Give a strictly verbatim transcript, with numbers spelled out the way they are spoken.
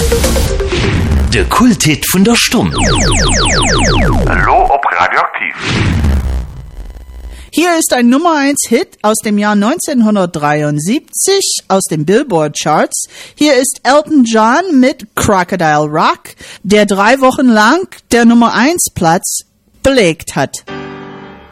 Der Kulthit von der Stunde. Hallo ob Radioaktiv. Hier ist ein Nummer eins Hit aus dem Jahr neunzehnhundertdreiundsiebzig aus den Billboard Charts. Hier ist Elton John mit Crocodile Rock, der drei Wochen lang der Nummer eins Platz belegt hat.